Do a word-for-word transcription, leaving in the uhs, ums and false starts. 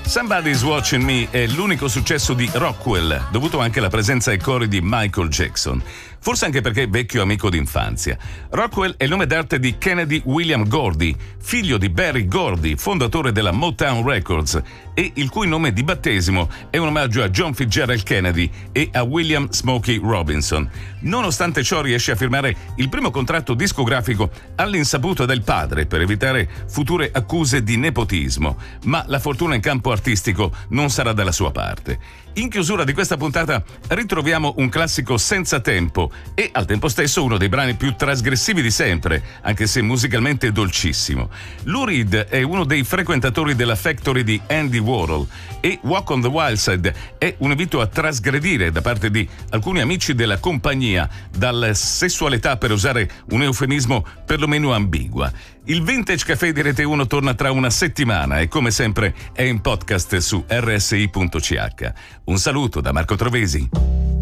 Somebody's Watching Me è l'unico successo di Rockwell, dovuto anche alla presenza ai cori di Michael Jackson. Forse anche perché è vecchio amico d'infanzia. Rockwell è il nome d'arte di Kennedy William Gordy, figlio di Berry Gordy, fondatore della Motown Records, e il cui nome di battesimo è un omaggio a John Fitzgerald Kennedy e a William Smokey Robinson. Nonostante ciò riesce a firmare il primo contratto discografico all'insaputa del padre per evitare future accuse di nepotismo, ma la fortuna in campo artistico non sarà dalla sua parte. In chiusura di questa puntata ritroviamo un classico senza tempo e al tempo stesso uno dei brani più trasgressivi di sempre, anche se musicalmente dolcissimo. Lou Reed è uno dei frequentatori della Factory di Andy Warhol e Walk on the Wild Side è un invito a trasgredire da parte di alcuni amici della compagnia dalla sessualità, per usare un eufemismo perlomeno ambigua. Il Vintage Café di Rete uno torna tra una settimana e come sempre è in podcast su erre esse i punto ci acca. Un saluto da Marco Trovesi.